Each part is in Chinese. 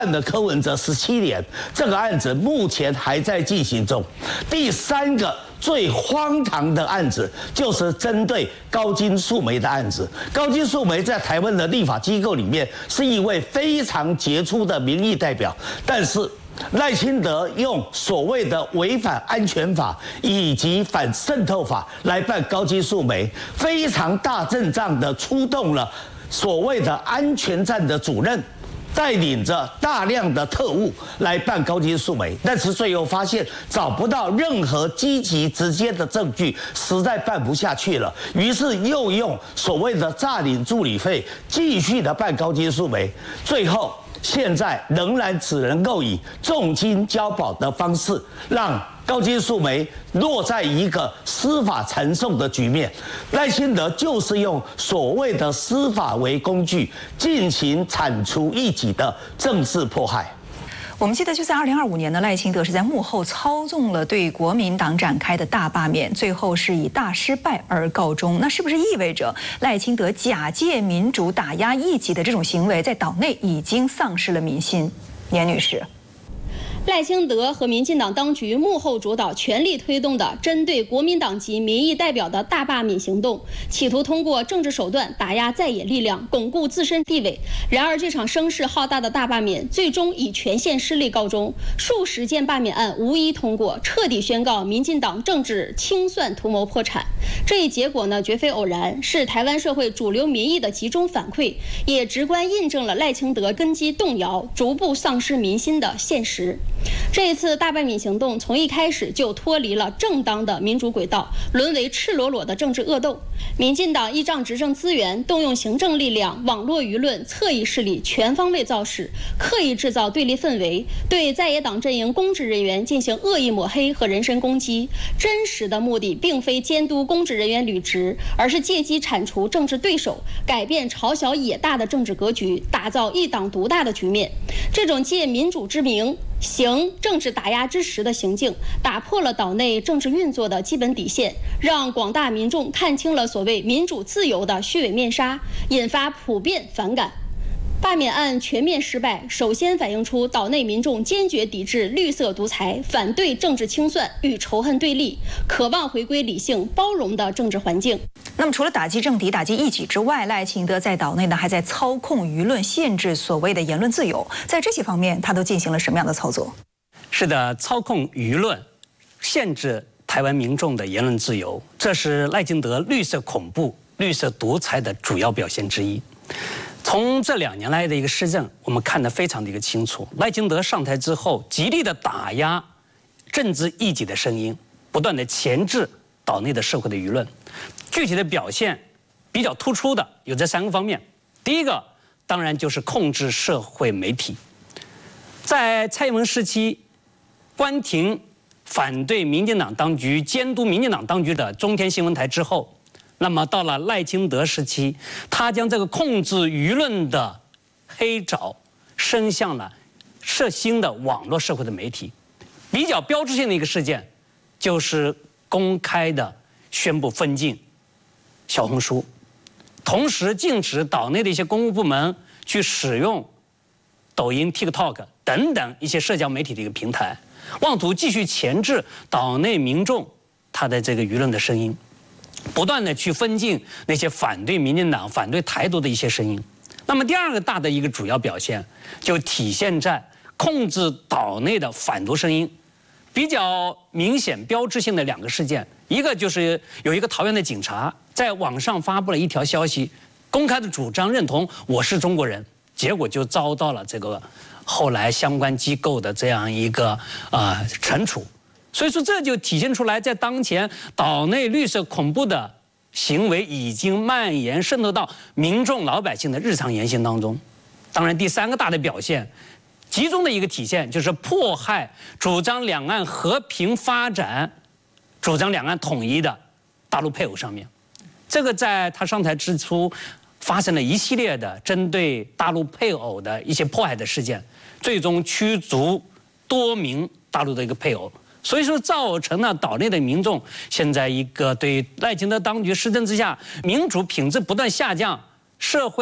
的柯文哲17年，这个案子目前还在进行中。第三个最荒唐的案子就是针对高金素梅的案子。高金素梅在台湾的立法机构里面是一位非常杰出的民意代表，但是赖清德用所谓的违反安全法以及反渗透法来办高金素梅，非常大阵仗的出动了所谓的安全站的主任，带领着大量的特务来办高金素梅，但是最后发现找不到任何积极直接的证据，实在办不下去了，于是又用所谓的诈领助理费继续的办高金素梅，最后现在仍然只能够以重金交保的方式让高金素梅落在一个司法缠讼的局面。赖清德就是用所谓的司法为工具，进行铲除异己的政治迫害。 我们记得就在2025年呢，赖清德是在幕后操纵了对国民党展开的大罢免，最后是以大失败而告终。那是不是意味着赖清德假借民主打压异己的这种行为，在岛内已经丧失了民心？严女士。 赖清德和民进党当局幕后主导、全力推动的针对国民党籍民意代表的大罢免行动，企图通过政治手段打压在野力量，巩固自身地位。然而，这场声势浩大的大罢免最终以全线失利告终，数十件罢免案无一通过，彻底宣告民进党政治清算图谋破产。这一结果呢，绝非偶然，是台湾社会主流民意的集中反馈，也直观印证了赖清德根基动摇、逐步丧失民心的现实。这一次大罢免行动从一开始就脱离了正当的民主轨道，沦为赤裸裸的政治恶斗。民进党依仗执政资源，动用行政力量、网络舆论、侧翼势力，全方位造势，刻意制造对立氛围，对在野党阵营公职人员进行恶意抹黑和人身攻击。真实的目的并非监督公职人员履职，而是借机铲除政治对手，改变朝小野大的政治格局，打造一党独大的局面。这种借民主之名行政治打压之实的行径，打破了岛内政治运作的基本底线，让广大民众看清了所谓民主自由的虚伪面纱，引发普遍反感。罢免案全面失败，首先反映出岛内民众坚决抵制绿色独裁，反对政治清算与仇恨对立，渴望回归理性包容的政治环境。 那么除了打击政敌、打击异己之外，赖清德在岛内呢还在操控舆论，限制所谓的言论自由。在这些方面，他都进行了什么样的操作？ 是的，操控舆论，限制台湾民众的言论自由，这是赖清德绿色恐怖、绿色独裁的主要表现之一。从这2年来的一个施政，我们看得非常的一个清楚。赖清德上台之后，极力的打压政治异己的声音，不断的钳制岛内的社会的舆论。具体的表现比较突出的有这3个方面。第一个，当然就是控制社会媒体。在蔡英文时期，关停反对民进党当局、监督民进党当局的中天新闻台之后，那么到了赖清德时期，他将这个控制舆论的黑爪伸向了涉新的网络社会的媒体。比较标志性的一个事件，就是公开的宣布封禁小红书，同时禁止岛内的一些公务部门去使用抖音、TikTok 等等一些社交媒体的一个平台，妄图继续钳制岛内民众他的这个舆论的声音，不断的去封禁那些反对民进党、反对台独的一些声音。那么第2个大的一个主要表现，就体现在控制岛内的反独声音。比较明显标志性的2个事件，一个就是有一个桃园的警察在网上发布了一条消息，公开的主张认同我是中国人，结果就遭到了这个后来相关机构的这样一个惩处。所以说这就体现出来，在当前岛内绿色恐怖的行为已经蔓延渗透到民众老百姓的日常言行当中。当然第3个大的表现，集中的一个体现就是迫害主张两岸和平发展、主张两岸统一的大陆配偶上面。这个在他上台之初发生了一系列的针对大陆配偶的一些迫害的事件，最终驱逐多名大陆的一个配偶。所以说造成了岛内的民众现在一个对赖清德当局施政之下民主品质不断下降、社会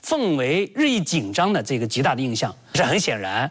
氛围日益紧张的这个极大的印象。是很显然，